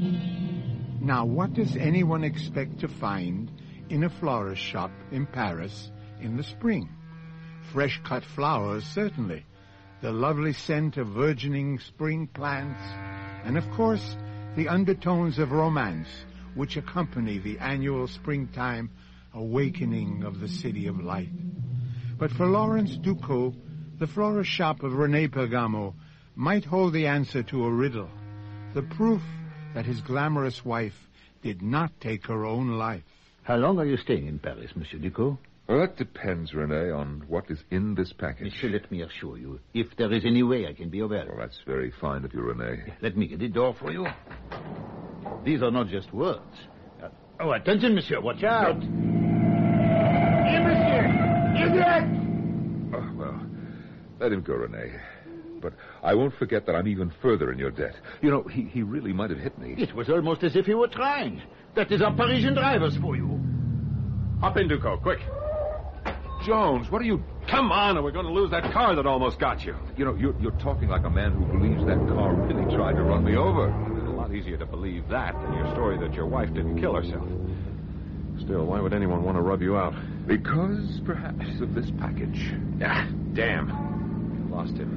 Now, what does anyone expect to find in a florist shop in Paris in the spring? Fresh-cut flowers, certainly, the lovely scent of virgining spring plants, and, of course, the undertones of romance which accompany the annual springtime awakening of the City of Light. But for Lawrence Ducos, the florist shop of René Pergamo might hold the answer to a riddle, the proof that his glamorous wife did not take her own life. How long are you staying in Paris, Monsieur Ducos? Well, that depends, René, on what is in this package. Monsieur, let me assure you, if there is any way I can be of help. Well, that's very fine of you, René. Let me get the door for you. These are not just words. Attention, monsieur, watch out. Here, monsieur. Idiot! Oh, well, let him go, René. But I won't forget that I'm even further in your debt. You know, he really might have hit me. It was almost as if he were trying. That is our Parisian drivers for you. Hop in, Ducos, quick. Jones, what are you... Come on, or we're going to lose that car that almost got you. You know, you're talking like a man who believes that car really tried to run me over. It's a lot easier to believe that than your story that your wife didn't kill herself. Still, why would anyone want to rub you out? Because, perhaps, of this package. Ah, damn. Lost him.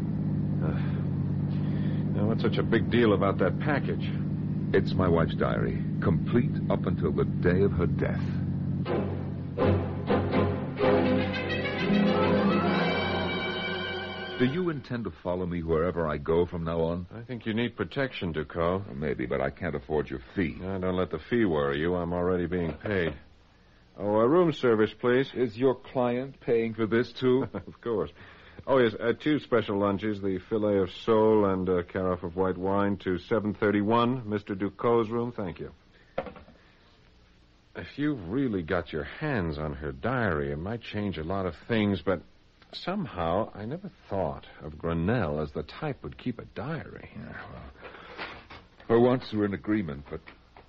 Now, what's such a big deal about that package? It's my wife's diary, complete up until the day of her death. Do you intend to follow me wherever I go from now on? I think you need protection, Ducos. Well, maybe, but I can't afford your fee. Don't let the fee worry you. I'm already being paid. Oh, room service, please. Is your client paying for this, too? Of course. Oh, yes, 2 special lunches, the filet of sole and a carafe of white wine to 731, Mr. Ducos' room. Thank you. If you've really got your hands on her diary, it might change a lot of things, but somehow I never thought of Grenelle as the type would keep a diary. Yeah, well, for once we're in agreement, but...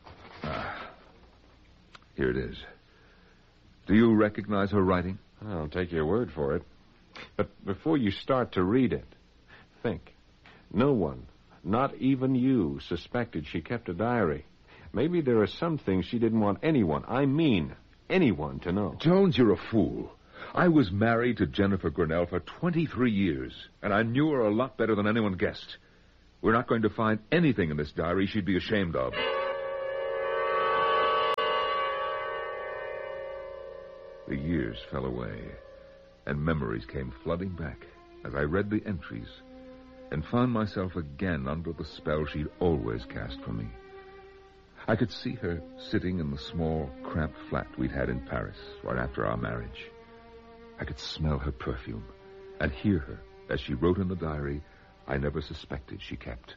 here it is. Do you recognize her writing? I'll take your word for it. But before you start to read it, think. No one, not even you, suspected she kept a diary. Maybe there are some things she didn't want anyone, I mean anyone, to know. Jones, you're a fool. I was married to Jennifer Grenelle for 23 years, and I knew her a lot better than anyone guessed. We're not going to find anything in this diary she'd be ashamed of. The years fell away, and memories came flooding back as I read the entries and found myself again under the spell she'd always cast for me. I could see her sitting in the small, cramped flat we'd had in Paris right after our marriage. I could smell her perfume and hear her as she wrote in the diary I never suspected she kept.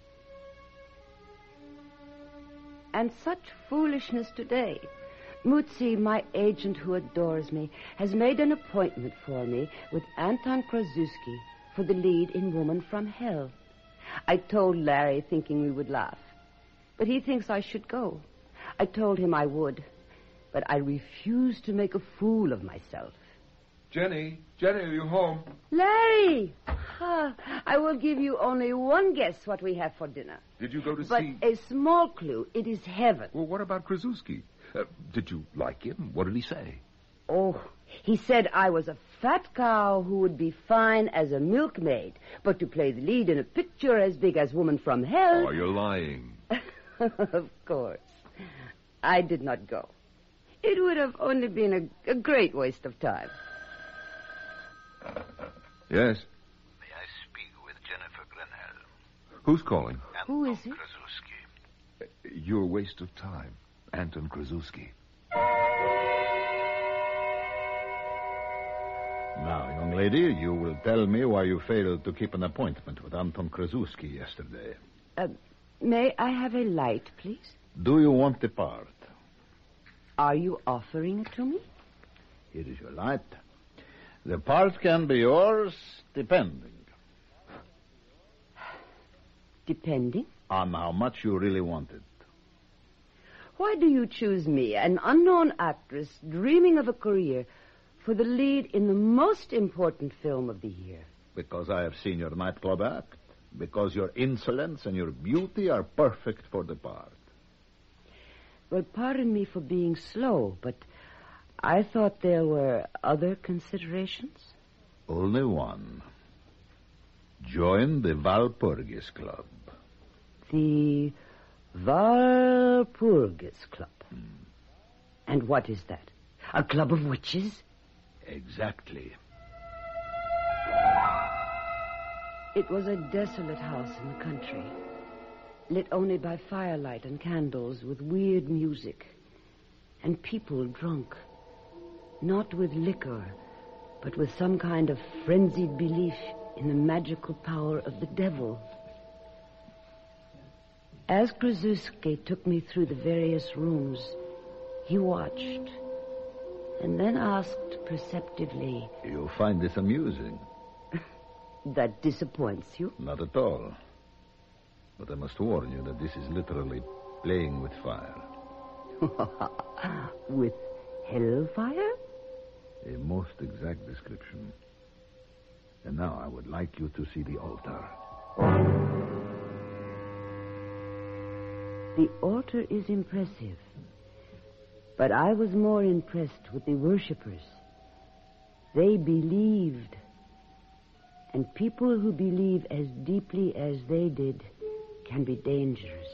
And such foolishness today. Mutsi, my agent who adores me, has made an appointment for me with Anton Krasuski for the lead in Woman from Hell. I told Larry thinking we would laugh, but he thinks I should go. I told him I would, but I refused to make a fool of myself. Jenny, are you home? Larry! I will give you only one guess what we have for dinner. Did you go to but see... a small clue. It is heaven. Well, what about Krasuski? Did you like him? What did he say? Oh, he said I was a fat cow who would be fine as a milkmaid, but to play the lead in a picture as big as Woman from Hell... Oh, you're lying. Of course. I did not go. It would have only been a great waste of time. Yes? May I speak with Jennifer Grenelle? Who's calling? Who is it? Krasuski. Your waste of time. Anton Krasuski. Now, young lady, you will tell me why you failed to keep an appointment with Anton Krasuski yesterday. May I have a light, please? Do you want the part? Are you offering it to me? Here is your light. The part can be yours, depending. Depending? On how much you really want it. Why do you choose me, an unknown actress dreaming of a career, for the lead in the most important film of the year? Because I have seen your nightclub act. Because your insolence and your beauty are perfect for the part. Well, pardon me for being slow, but I thought there were other considerations. Only one. Join the Walpurgis Club. The Walpurgis Club. And what is that? A club of witches? Exactly. It was a desolate house in the country, lit only by firelight and candles, with weird music, and people drunk, not with liquor, but with some kind of frenzied belief in the magical power of the devil. As Krasuski took me through the various rooms, he watched, and then asked perceptively, You find this amusing? That disappoints you? Not at all. But I must warn you that this is literally playing with fire. With hellfire? A most exact description. And now I would like you to see the altar. The altar is impressive. But I was more impressed with the worshippers. They believed. And people who believe as deeply as they did can be dangerous.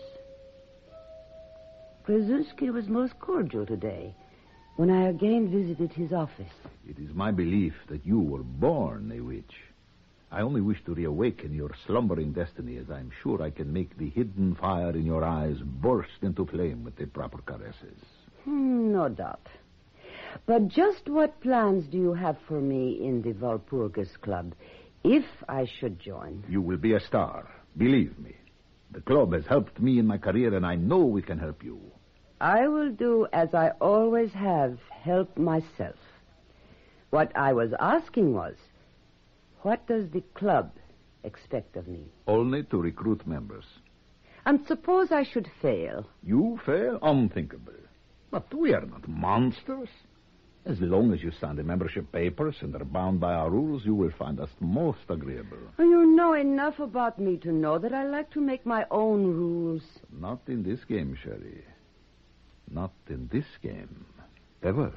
Krasuski was most cordial today when I again visited his office. It is my belief that you were born a witch. I only wish to reawaken your slumbering destiny, as I'm sure I can make the hidden fire in your eyes burst into flame with the proper caresses. No doubt. But just what plans do you have for me in the Walpurgis Club, if I should join? You will be a star. Believe me. The club has helped me in my career, and I know we can help you. I will do as I always have, help myself. What I was asking was, what does the club expect of me? Only to recruit members. And suppose I should fail? You fail? Unthinkable. But we are not monsters. As long as you sign the membership papers and are bound by our rules, you will find us most agreeable. You know enough about me to know that I like to make my own rules. Not in this game, Sherry. Not in this game. Ever.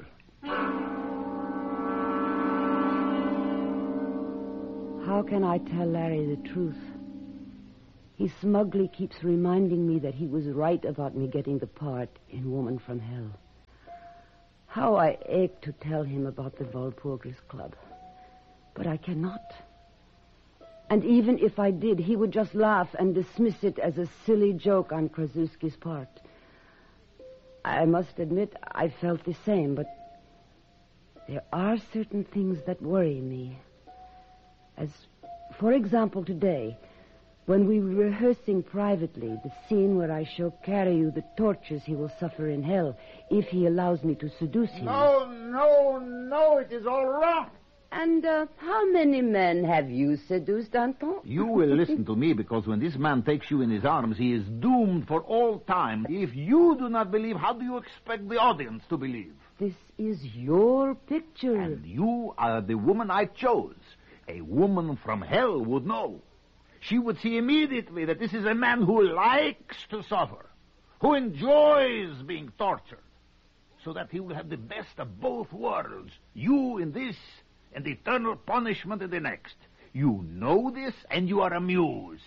How can I tell Larry the truth? He smugly keeps reminding me that he was right about me getting the part in Woman from Hell. How I ache to tell him about the Walpurgis Club. But I cannot. And even if I did, he would just laugh and dismiss it as a silly joke on Krasuski's part. I must admit I felt the same, but there are certain things that worry me. As, for example, today, when we were rehearsing privately the scene where I shall carry you the tortures he will suffer in hell if he allows me to seduce him. No, it is all wrong. And how many men have you seduced, Anton? You will listen to me, because when this man takes you in his arms, he is doomed for all time. If you do not believe, how do you expect the audience to believe? This is your picture. And you are the woman I chose. A woman from hell would know. She would see immediately that this is a man who likes to suffer, who enjoys being tortured, so that he will have the best of both worlds, you in this and eternal punishment in the next. You know this, and you are amused.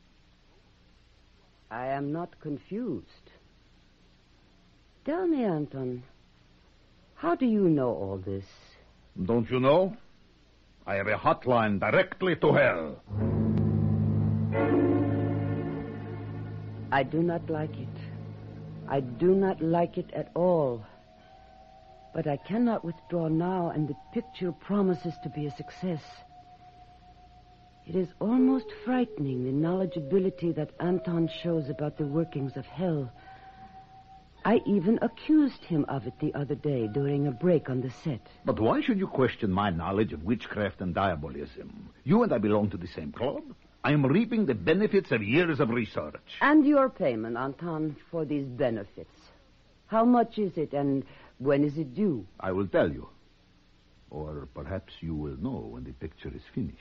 I am not confused. Tell me, Anton, how do you know all this? Don't you know? I have a hotline directly to hell. I do not like it. I do not like it at all. But I cannot withdraw now, and the picture promises to be a success. It is almost frightening, the knowledgeability that Anton shows about the workings of hell. I even accused him of it the other day during a break on the set. But why should you question my knowledge of witchcraft and diabolism? You and I belong to the same club. I am reaping the benefits of years of research. And your payment, Anton, for these benefits. How much is it, and when is it due? I will tell you. Or perhaps you will know when the picture is finished.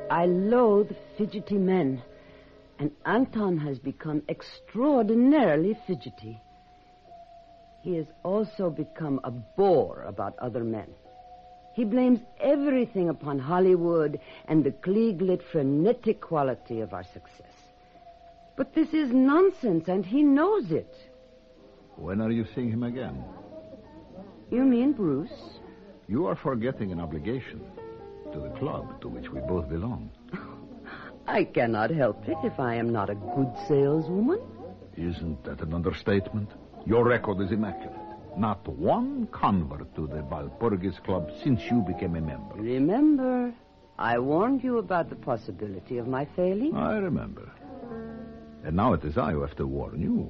I loathe fidgety men, and Anton has become extraordinarily fidgety. He has also become a bore about other men. He blames everything upon Hollywood and the Klieglit frenetic quality of our success. But this is nonsense, and he knows it. When are you seeing him again? You mean Bruce? You are forgetting an obligation to the club to which we both belong. I cannot help it if I am not a good saleswoman. Isn't that an understatement? Your record is immaculate. Not one convert to the Walpurgis Club since you became a member. Remember, I warned you about the possibility of my failing. I remember. And now it is I who have to warn you.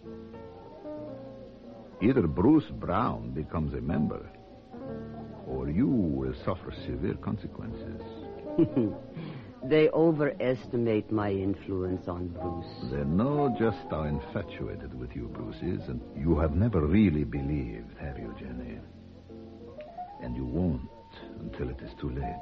Either Bruce Brown becomes a member, or you will suffer severe consequences. They overestimate my influence on Bruce. They know just how infatuated with you Bruce is, and you have never really believed, have you, Jenny? And you won't until it is too late.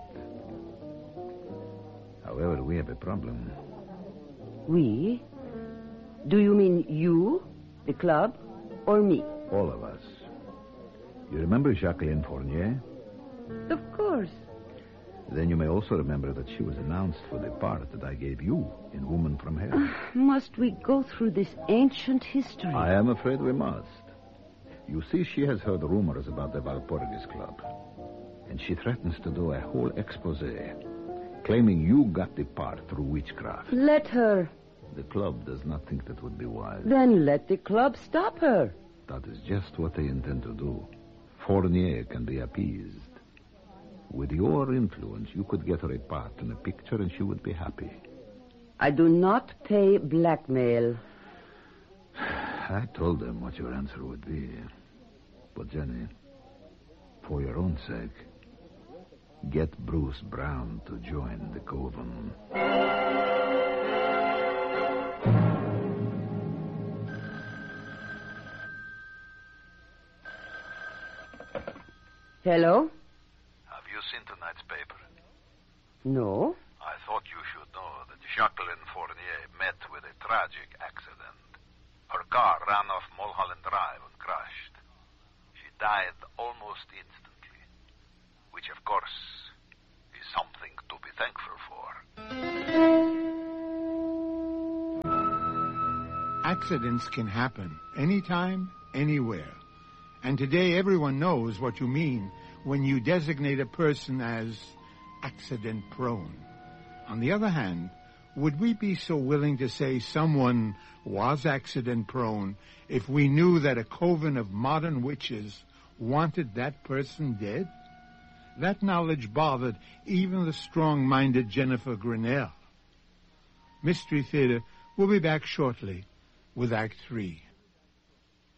However, we have a problem. We? Do you mean you, the club, or me? All of us. You remember Jacqueline Fournier? Of course. Then you may also remember that she was announced for the part that I gave you in Woman from Hell. Must we go through this ancient history? I am afraid we must. You see, she has heard rumors about the Walpurgis Club, and she threatens to do a whole expose, claiming you got the part through witchcraft. Let her. The club does not think that would be wise. Then let the club stop her. That is just what they intend to do. Fournier can be appeased. With your influence, you could get her a part in a picture and she would be happy. I do not pay blackmail. I told them what your answer would be. But, Jenny, for your own sake, get Bruce Brown to join the coven. Hello? Have you seen tonight's paper? No. I thought you should know that Jacqueline Fournier met with a tragic accident. Her car ran off Mulholland Drive and crashed. She died almost instantly, which, of course, is something to be thankful for. Accidents can happen anytime, anywhere. And today everyone knows what you mean when you designate a person as accident-prone. On the other hand, would we be so willing to say someone was accident-prone if we knew that a coven of modern witches wanted that person dead? That knowledge bothered even the strong-minded Jennifer Grinnell. Mystery Theater will be back shortly with Act 3.